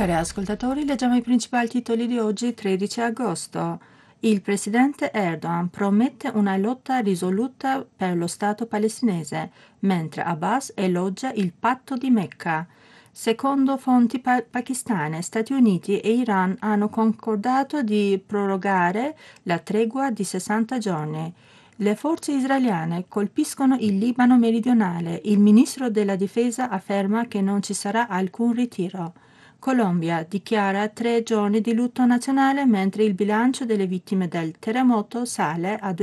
Cari ascoltatori, leggiamo i principali titoli di oggi, 13 agosto. Il presidente Erdogan promette una lotta risoluta per lo Stato palestinese, mentre Abbas elogia il patto di Mecca. Secondo fonti pakistane, Stati Uniti e Iran hanno concordato di prorogare la tregua di 60 giorni. Le forze israeliane colpiscono il Libano meridionale. Il ministro della difesa afferma che non ci sarà alcun ritiro. Colombia dichiara 3 giorni di lutto nazionale mentre il bilancio delle vittime del terremoto sale a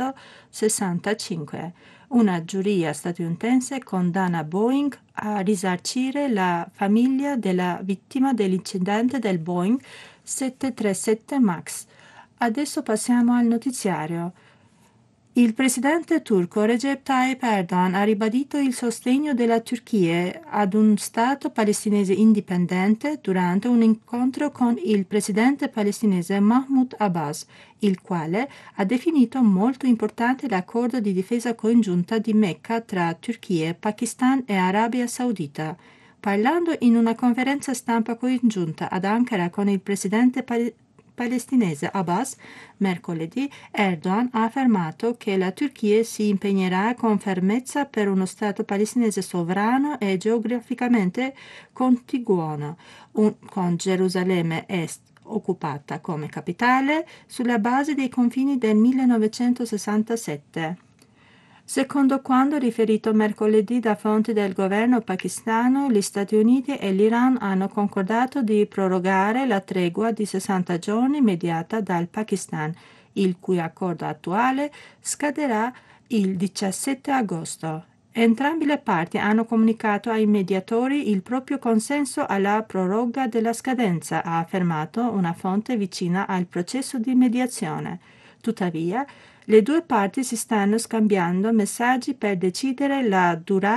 265. Una giuria statunitense condanna Boeing a risarcire la famiglia della vittima dell'incidente del Boeing 737 MAX. Adesso passiamo al notiziario. Il presidente turco Recep Tayyip Erdogan ha ribadito il sostegno della Turchia ad un Stato palestinese indipendente durante un incontro con il presidente palestinese Mahmoud Abbas, il quale ha definito molto importante l'accordo di difesa congiunta di Mecca tra Turchia, Pakistan e Arabia Saudita. Parlando in una conferenza stampa congiunta ad Ankara con il presidente palestinese Abbas, mercoledì Erdogan ha affermato che la Turchia si impegnerà con fermezza per uno Stato palestinese sovrano e geograficamente contiguo, con Gerusalemme Est occupata come capitale sulla base dei confini del 1967. Secondo quanto riferito mercoledì da fonti del governo pakistano, gli Stati Uniti e l'Iran hanno concordato di prorogare la tregua di 60 giorni mediata dal Pakistan, il cui accordo attuale scaderà il 17 agosto. Entrambe le parti hanno comunicato ai mediatori il proprio consenso alla proroga della scadenza, ha affermato una fonte vicina al processo di mediazione. Tuttavia, le due parti si stanno scambiando messaggi per decidere la durata